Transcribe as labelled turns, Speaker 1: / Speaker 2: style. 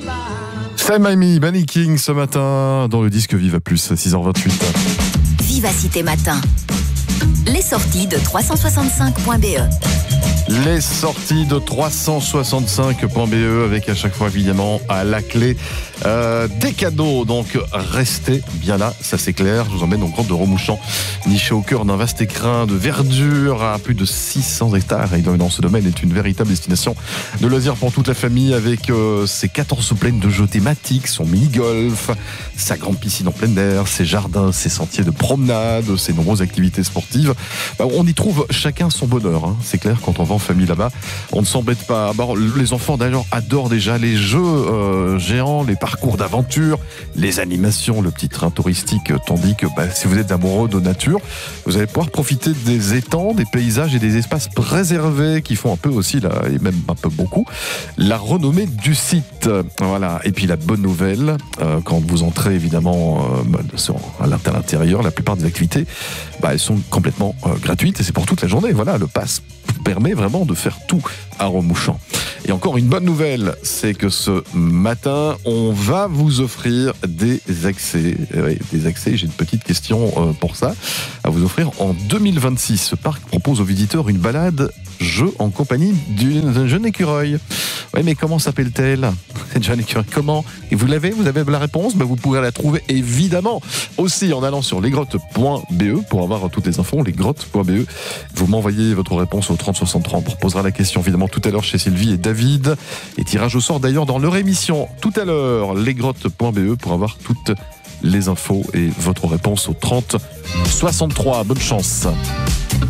Speaker 1: Sam Amy, Benny King ce matin dans le disque Viva Plus, 6h28.
Speaker 2: Vivacité Matin. Les sorties de 365.be.
Speaker 1: Les sorties de 365.be avec à chaque fois évidemment à la clé des cadeaux. Donc restez bien là, ça c'est clair. Je vous emmène au Grotte de Remouchant, niché au cœur d'un vaste écrin de verdure à plus de 600 hectares. Et dans ce domaine est une véritable destination de loisirs pour toute la famille avec ses 14 plaines de jeux thématiques, son mini-golf, sa grande piscine en plein air, ses jardins, ses sentiers de promenade, ses nombreuses activités sportives. On y trouve chacun son bonheur, hein. C'est clair, quand on va en famille là-bas, on ne s'embête pas. Les enfants d'ailleurs adorent déjà les jeux géants, les parcours d'aventure, les animations, le petit train touristique, tandis que si vous êtes amoureux de nature, vous allez pouvoir profiter des étangs, des paysages et des espaces préservés qui font un peu aussi, et même un peu beaucoup, la renommée du site. Voilà. Et puis la bonne nouvelle, quand vous entrez évidemment à l'intérieur, la plupart des activités, elles sont complètement gratuites et c'est pour toute la journée. Voilà, le pass permet vraiment de faire tout à Remouchant. Et encore une bonne nouvelle, c'est que ce matin, on va vous offrir des accès. Oui, des accès, j'ai une petite question pour ça. À vous offrir en 2026. Ce parc propose aux visiteurs une balade jeu en compagnie d'un jeune écureuil. Oui, mais comment s'appelle-t-elle, cette jeune écureuil? Comment? Et vous avez la réponse? Vous pourrez la trouver évidemment aussi en allant sur lesgrottes.be pour avoir toutes les infos, lesgrottes.be. Vous m'envoyez votre réponse au 3063. On posera la question évidemment tout à l'heure chez Sylvie et David. Et tirage au sort d'ailleurs dans leur émission tout à l'heure, lesgrottes.be pour avoir toutes les infos et votre réponse au 3063. Bonne chance.